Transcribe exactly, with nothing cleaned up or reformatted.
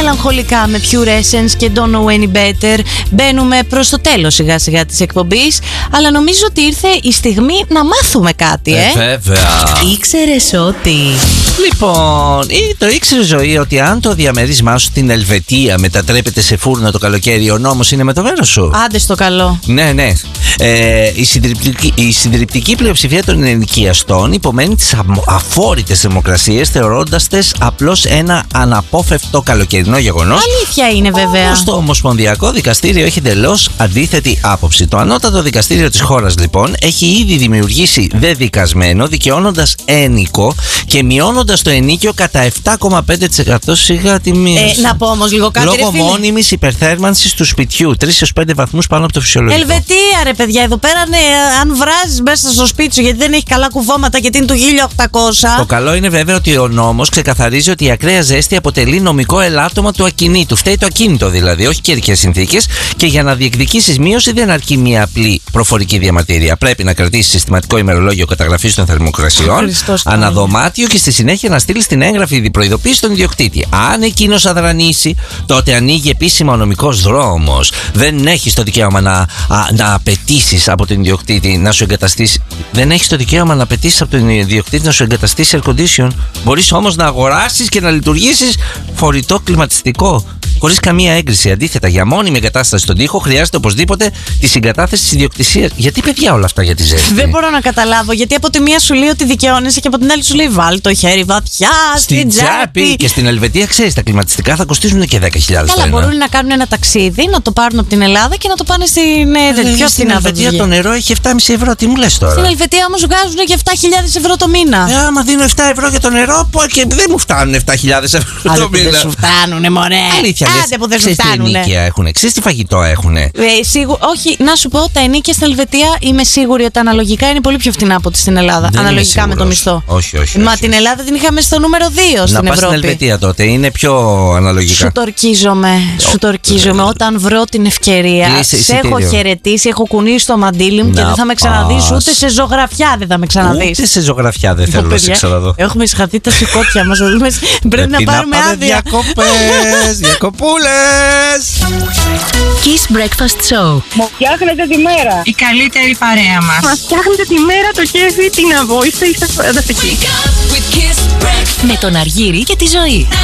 μελαγχολικά με Pure Essence και Don't Know Any Better. Μπαίνουμε προς το τέλος σιγά σιγά της εκπομπής, αλλά νομίζω ότι ήρθε η στιγμή να μάθουμε κάτι, ε. ε βέβαια. Ήξερες ότι... Λοιπόν, το ήξερε ζωή ότι αν το διαμερίσμά σου στην Ελβετία μετατρέπεται σε φούρνο το καλοκαίρι, ο νόμος είναι με το μέρος σου? Άντε στο καλό. Ναι, ναι. Ε, η, συντριπτική, η συντριπτική πλειοψηφία των ενοικιαστών υπομένει τις αφόρητες θερμοκρασίες, θεωρώντας τες απλώς ένα αναπόφευκτο καλοκαιρινό γεγονός. Αλήθεια είναι βέβαια. Όμως το Ομοσπονδιακό Δικαστήριο έχει εντελώς αντίθετη άποψη. Το Ανώτατο Δικαστήριο της χώρας, λοιπόν, έχει ήδη δημιουργήσει δεδικασμένο, δικαιώνοντας ένοικο και μειώνοντας το ενίκιο κατά επτά κόμμα πέντε τοις εκατό σιγά τιμή. Ε, να πω όμως λίγο κάτι. Λόγω μόνιμης υπερθέρμανσης του σπιτιού, τρεις έως πέντε βαθμούς πάνω από το φυσιολογικό. Ελβετία, ρε παιδιά, εδώ πέρα ναι, αν βράζεις μέσα στο σπίτι σου γιατί δεν έχει καλά κουβώματα, γιατί είναι του χίλια οκτακόσια. Το καλό είναι βέβαια ότι ο νόμος ξεκαθαρίζει ότι η ακραία ζέστη αποτελεί νομικό ελάττωμα του ακινήτου. Φταίει το ακίνητο δηλαδή, όχι καιρικές συνθήκες, και για να διεκδικήσεις μείωση δεν αρκεί μια απλή προφορική διαμαρτυρία. Πρέπει να κρατήσεις συστηματικό ημερολόγιο καταγραφής των θερμοκρασιών, αναδωμάτιο, και στη συνέχεια να στείλεις την έγγραφη προειδοποίηση στον ιδιοκτήτη. Αν εκείνος αδρανήσει, τότε ανοίγει επίσημα ο νομικός δρόμος. Δεν έχεις το δικαίωμα να, α, να απαιτήσεις από τον ιδιοκτήτη να σου εγκαταστήσει. Δεν έχεις το δικαίωμα να απαιτήσεις από τον ιδιοκτήτη να σου εγκαταστήσει air condition. Μπορείς όμως να αγοράσεις και να λειτουργήσεις φορητό κλιματιστικό χωρίς καμία έγκριση. Αντίθετα, για μόνιμη εγκατάσταση στον τοίχο χρειάζεται οπωσδήποτε τη συγκατάθεση της ιδιοκτησίας. Γιατί, παιδιά, όλα αυτά για τη ζέστη? Δεν μπορώ να καταλάβω. Γιατί από τη μία σου λέει ότι δικαιώνεσαι και από την άλλη σου λέει βάλ το χέρι βαθιά στην τσάπη. Και στην Ελβετία, ξέρεις, τα κλιματιστικά θα κοστίζουν και δέκα χιλιάδες. Καλά, μπορούν να κάνουν ένα ταξίδι, να το πάρουν από την Ελλάδα και να το πάνε στην. Ε, πιο στην Ελβετία το νερό έχει επτά κόμμα πέντε ευρώ. Τι μου λες τώρα? Στην Ελβετία όμως βγάζουν και επτά χιλιάδες ευρώ το μήνα. Ε, άμα δίνω επτά ευρώ για το νερό, πω, και δεν μου φτάνουν επτά χιλιάδες ευρώ το μήνα. Δεν σου φτάνουνε, μωρέ. Αλήθεια, άντε που δεν σου φτάνουνε. Τι ενίκεια έχουνε, ξέρεις τι φαγητό έχουνε. Ε, σίγου... Όχι, να σου πω, τα ενίκια στην Ελβετία είμαι σίγουρη ότι αναλογικά είναι πολύ πιο φτηνά από ό,τι στην Ελλάδα. Δεν αναλογικά με το μισθό. Όχι, όχι. Μα όχι, την όχι. Ελλάδα την είχαμε στο νούμερο δύο στην να Ευρώπη. Να πας στην Ελβετία τότε, είναι πιο αναλογικά. Σου τορκίζομαι, σου τορκίζομαι. Όταν βρω την ευκαιρία, σε έχω χαιρετήσει, έχω κουνήσει το μαντίλι μου και δεν θα με ξαναδείς ούτε σε ζωγραφιά. Δεν θα με ξαναδείς. Ούτε σε ζωγραφιά δεν θέλω να σε ξαναδώ. Έχουμε ισχαθεί τα σηκώτια μας. Πρέπει να πάρουμε άδεια. Διακοπές, διακοπούλες. Kiss Breakfast Show. Μου φτιάχνετε τη μέρα. Η καλύτερη παρέα μας. Μας φτιάχνετε τη μέρα, το κέφι, την αβόηστε, είστε φανταστικοί. Με τον Αργύρη και τη Ζωή.